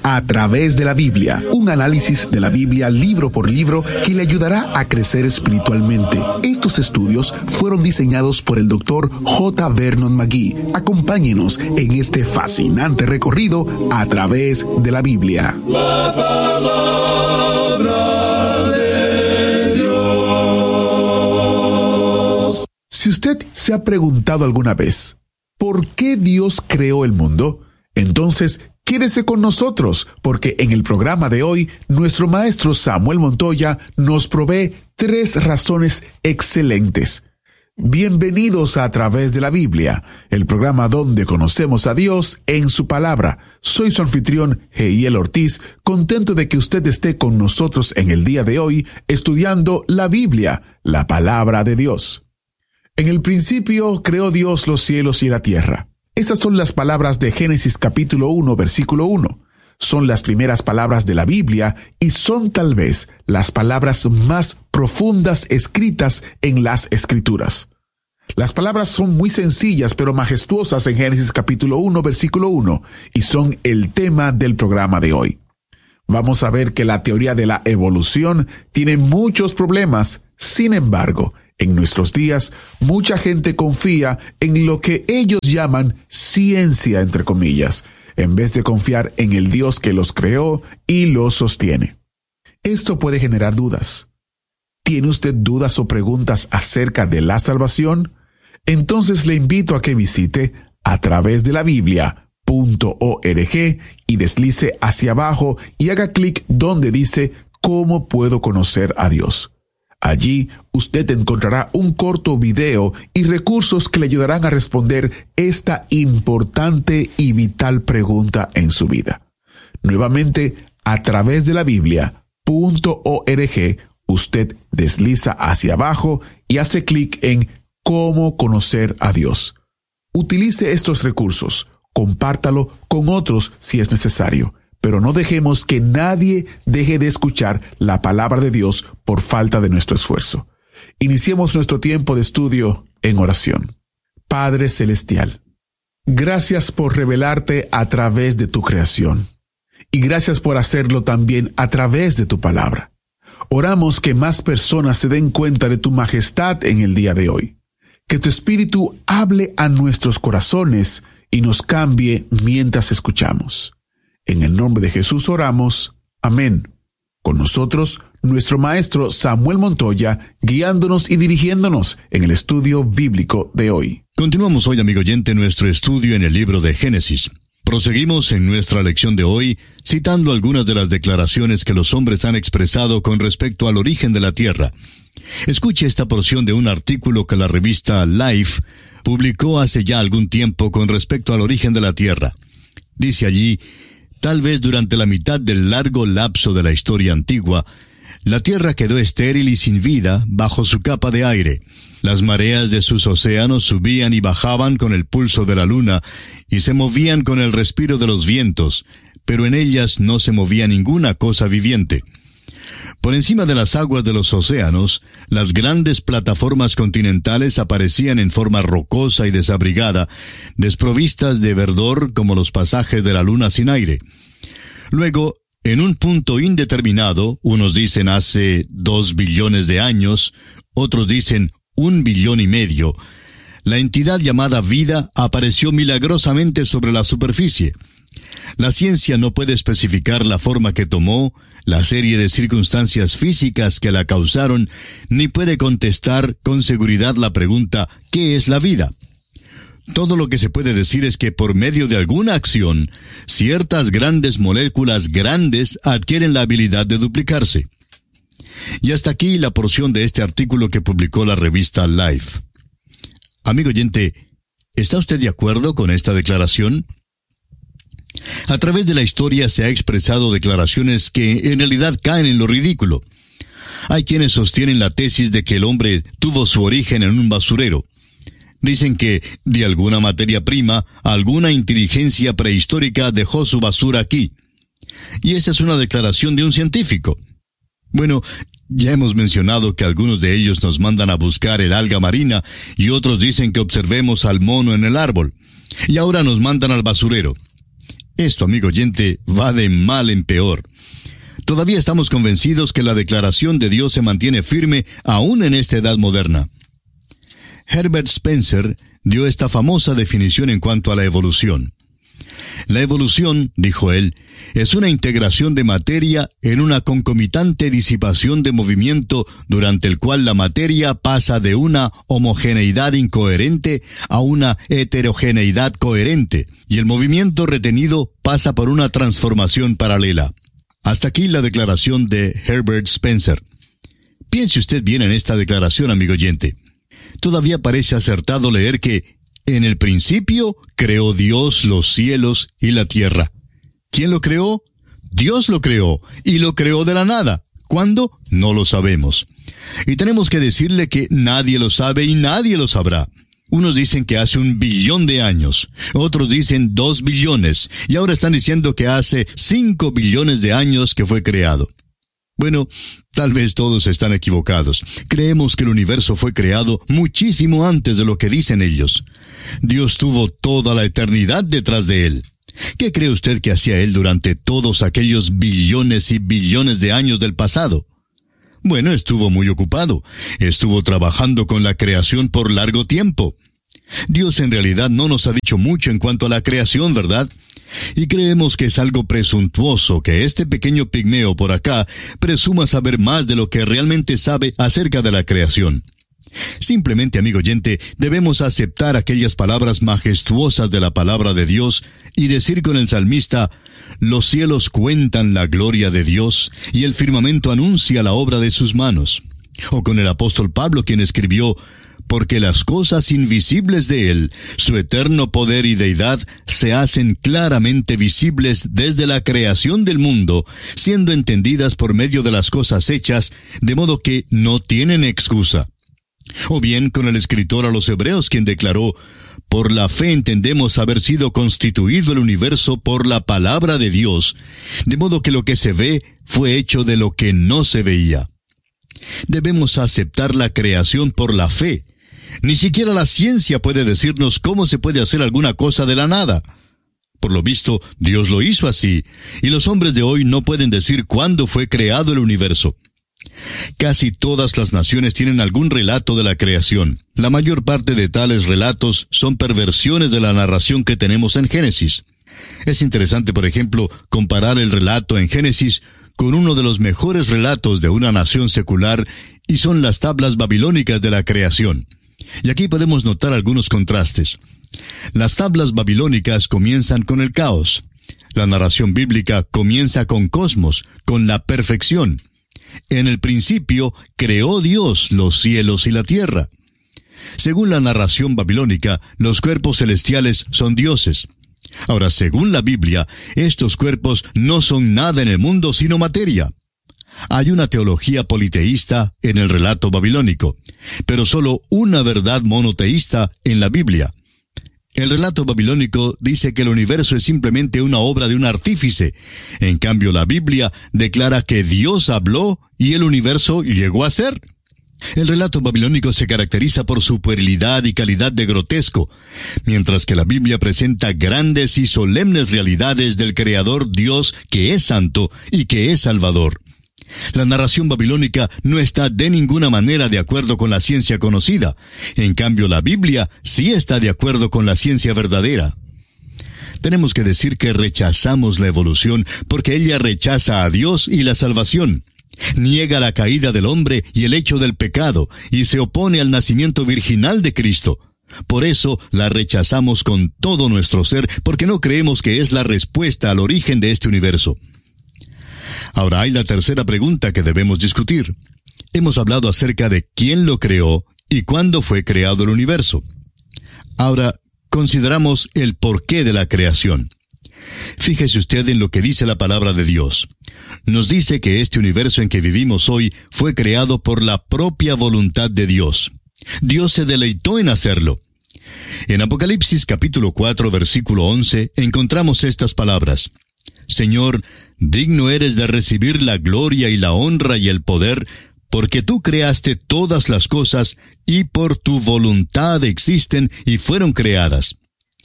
A través de la Biblia, un análisis de la Biblia libro por libro que le ayudará a crecer espiritualmente. Estos estudios fueron diseñados por el Dr. J. Vernon McGee. Acompáñenos en este fascinante recorrido a través de la Biblia. La palabra de Dios. Si usted se ha preguntado alguna vez, ¿por qué Dios creó el mundo? Entonces, quédese con nosotros, porque en el programa de hoy, nuestro maestro Samuel Montoya nos provee 3 razones excelentes. Bienvenidos a Través de la Biblia, el programa donde conocemos a Dios en su palabra. Soy su anfitrión, Heiel Ortiz, contento de que usted esté con nosotros en el día de hoy, estudiando la Biblia, la palabra de Dios. En el principio creó Dios los cielos y la tierra. Estas son las palabras de Génesis capítulo 1, versículo 1. Son las primeras palabras de la Biblia y son tal vez las palabras más profundas escritas en las Escrituras. Las palabras son muy sencillas pero majestuosas en Génesis capítulo 1, versículo 1 y son el tema del programa de hoy. Vamos a ver que la teoría de la evolución tiene muchos problemas. Sin embargo, en nuestros días, mucha gente confía en lo que ellos llaman ciencia, entre comillas, en vez de confiar en el Dios que los creó y los sostiene. Esto puede generar dudas. ¿Tiene usted dudas o preguntas acerca de la salvación? Entonces le invito a que visite a través de la Biblia.org y deslice hacia abajo y haga clic donde dice ¿Cómo puedo conocer a Dios? Allí usted encontrará un corto video y recursos que le ayudarán a responder esta importante y vital pregunta en su vida. Nuevamente, a través de la Biblia.org, usted desliza hacia abajo y hace clic en ¿Cómo conocer a Dios? Utilice estos recursos, compártalo con otros si es necesario. Pero no dejemos que nadie deje de escuchar la palabra de Dios por falta de nuestro esfuerzo. Iniciemos nuestro tiempo de estudio en oración. Padre Celestial, gracias por revelarte a través de tu creación. Y gracias por hacerlo también a través de tu palabra. Oramos que más personas se den cuenta de tu majestad en el día de hoy. Que tu Espíritu hable a nuestros corazones y nos cambie mientras escuchamos. En el nombre de Jesús oramos. Amén. Con nosotros, nuestro maestro Samuel Montoya, guiándonos y dirigiéndonos en el estudio bíblico de hoy. Continuamos hoy, amigo oyente, nuestro estudio en el libro de Génesis. Proseguimos en nuestra lección de hoy, citando algunas de las declaraciones que los hombres han expresado con respecto al origen de la tierra. Escuche esta porción de un artículo que la revista Life publicó hace ya algún tiempo con respecto al origen de la tierra. Dice allí: tal vez durante la mitad del largo lapso de la historia antigua, la tierra quedó estéril y sin vida bajo su capa de aire. Las mareas de sus océanos subían y bajaban con el pulso de la luna y se movían con el respiro de los vientos, pero en ellas no se movía ninguna cosa viviente. Por encima de las aguas de los océanos, las grandes plataformas continentales aparecían en forma rocosa y desabrigada, desprovistas de verdor como los pasajes de la luna sin aire. Luego, en un punto indeterminado, unos dicen hace 2 billones de años, otros dicen 1,5 billones, la entidad llamada vida apareció milagrosamente sobre la superficie. La ciencia no puede especificar la forma que tomó, la serie de circunstancias físicas que la causaron, ni puede contestar con seguridad la pregunta ¿qué es la vida? Todo lo que se puede decir es que por medio de alguna acción, ciertas grandes moléculas grandes adquieren la habilidad de duplicarse. Y hasta aquí la porción de este artículo que publicó la revista Life. Amigo oyente, ¿está usted de acuerdo con esta declaración? A través de la historia se ha expresado declaraciones que en realidad caen en lo ridículo. Hay quienes sostienen la tesis de que el hombre tuvo su origen en un basurero. Dicen que, de alguna materia prima, alguna inteligencia prehistórica dejó su basura aquí. Y esa es una declaración de un científico. Bueno, ya hemos mencionado que algunos de ellos nos mandan a buscar el alga marina y otros dicen que observemos al mono en el árbol. Y ahora nos mandan al basurero. Esto, amigo oyente, va de mal en peor. Todavía estamos convencidos que la declaración de Dios se mantiene firme aún en esta edad moderna. Herbert Spencer dio esta famosa definición en cuanto a la evolución. La evolución, dijo él, es una integración de materia en una concomitante disipación de movimiento durante el cual la materia pasa de una homogeneidad incoherente a una heterogeneidad coherente, y el movimiento retenido pasa por una transformación paralela. Hasta aquí la declaración de Herbert Spencer. Piense usted bien en esta declaración, amigo oyente. Todavía parece acertado leer que en el principio creó Dios los cielos y la tierra. ¿Quién lo creó? Dios lo creó, y lo creó de la nada. ¿Cuándo? No lo sabemos. Y tenemos que decirle que nadie lo sabe y nadie lo sabrá. Unos dicen que hace 1 billón de años, otros dicen 2 billones, y ahora están diciendo que hace 5 billones de años que fue creado. Bueno, tal vez todos están equivocados. Creemos que el universo fue creado muchísimo antes de lo que dicen ellos. Dios tuvo toda la eternidad detrás de él. ¿Qué cree usted que hacía él durante todos aquellos billones y billones de años del pasado? Bueno, estuvo muy ocupado. Estuvo trabajando con la creación por largo tiempo. Dios en realidad no nos ha dicho mucho en cuanto a la creación, ¿verdad? Y creemos que es algo presuntuoso que este pequeño pigmeo por acá presuma saber más de lo que realmente sabe acerca de la creación. Simplemente, amigo oyente, debemos aceptar aquellas palabras majestuosas de la palabra de Dios y decir con el salmista: «Los cielos cuentan la gloria de Dios, y el firmamento anuncia la obra de sus manos». O con el apóstol Pablo, quien escribió: «Porque las cosas invisibles de Él, su eterno poder y deidad, se hacen claramente visibles desde la creación del mundo, siendo entendidas por medio de las cosas hechas, de modo que no tienen excusa». O bien con el escritor a los Hebreos, quien declaró: «Por la fe entendemos haber sido constituido el universo por la palabra de Dios, de modo que lo que se ve fue hecho de lo que no se veía». Debemos aceptar la creación por la fe. Ni siquiera la ciencia puede decirnos cómo se puede hacer alguna cosa de la nada. Por lo visto, Dios lo hizo así, y los hombres de hoy no pueden decir cuándo fue creado el universo. Casi todas las naciones tienen algún relato de la creación. La mayor parte de tales relatos son perversiones de la narración que tenemos en Génesis. Es interesante, por ejemplo, comparar el relato en Génesis con uno de los mejores relatos de una nación secular, y son las tablas babilónicas de la creación. Y aquí podemos notar algunos contrastes. Las tablas babilónicas comienzan con el caos. La narración bíblica comienza con cosmos, con la perfección. En el principio creó Dios los cielos y la tierra. Según la narración babilónica, los cuerpos celestiales son dioses. Ahora, según la Biblia, estos cuerpos no son nada en el mundo sino materia. Hay una teología politeísta en el relato babilónico, pero solo una verdad monoteísta en la Biblia. El relato babilónico dice que el universo es simplemente una obra de un artífice. En cambio, la Biblia declara que Dios habló y el universo llegó a ser. El relato babilónico se caracteriza por su puerilidad y calidad de grotesco, mientras que la Biblia presenta grandes y solemnes realidades del Creador Dios, que es santo y que es salvador. La narración babilónica no está de ninguna manera de acuerdo con la ciencia conocida. En cambio, la Biblia sí está de acuerdo con la ciencia verdadera. Tenemos que decir que rechazamos la evolución porque ella rechaza a Dios y la salvación. Niega la caída del hombre y el hecho del pecado, y se opone al nacimiento virginal de Cristo. Por eso la rechazamos con todo nuestro ser, porque no creemos que es la respuesta al origen de este universo. Ahora hay la tercera pregunta que debemos discutir. Hemos hablado acerca de quién lo creó y cuándo fue creado el universo. Ahora, consideramos el porqué de la creación. Fíjese usted en lo que dice la palabra de Dios. Nos dice que este universo en que vivimos hoy fue creado por la propia voluntad de Dios. Dios se deleitó en hacerlo. En Apocalipsis capítulo 4, versículo 11, encontramos estas palabras: «Señor, digno eres de recibir la gloria y la honra y el poder, porque tú creaste todas las cosas, y por tu voluntad existen y fueron creadas».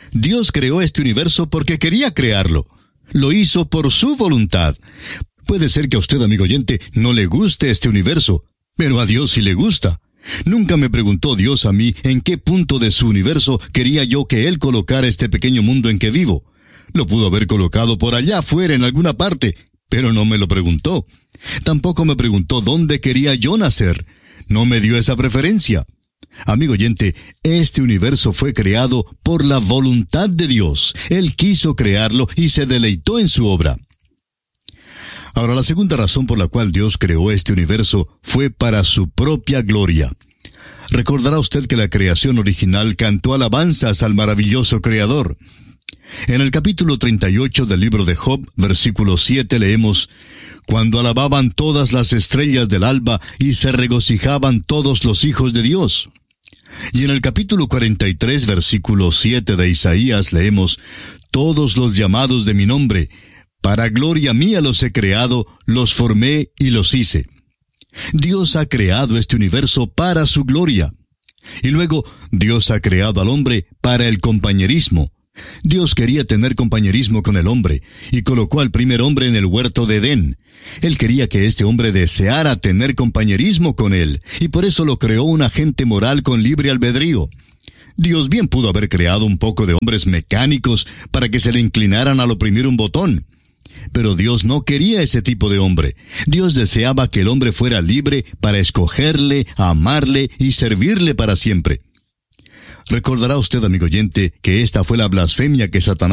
Dios creó este universo porque quería crearlo. Lo hizo por su voluntad. Puede ser que a usted, amigo oyente, no le guste este universo, pero a Dios sí le gusta. Nunca me preguntó Dios a mí en qué punto de su universo quería yo que Él colocara este pequeño mundo en que vivo. Lo pudo haber colocado por allá afuera en alguna parte, pero no me lo preguntó. Tampoco me preguntó dónde quería yo nacer. No me dio esa preferencia. Amigo oyente, este universo fue creado por la voluntad de Dios. Él quiso crearlo y se deleitó en su obra. Ahora, la segunda razón por la cual Dios creó este universo fue para su propia gloria. Recordará usted que la creación original cantó alabanzas al maravilloso Creador. En el capítulo 38 del libro de Job, versículo 7, leemos: «Cuando alababan todas las estrellas del alba y se regocijaban todos los hijos de Dios». Y en el capítulo 43, versículo 7 de Isaías, leemos: «Todos los llamados de mi nombre, para gloria mía los he creado, los formé y los hice». Dios ha creado este universo para su gloria. Y luego, Dios ha creado al hombre para el compañerismo. Dios quería tener compañerismo con el hombre, y colocó al primer hombre en el huerto de Edén. Él quería que este hombre deseara tener compañerismo con él, y por eso lo creó un agente moral con libre albedrío. Dios bien pudo haber creado un poco de hombres mecánicos para que se le inclinaran al oprimir un botón. Pero Dios no quería ese tipo de hombre. Dios deseaba que el hombre fuera libre para escogerle, amarle y servirle para siempre. Recordará usted, amigo oyente, que esta fue la blasfemia que Satanás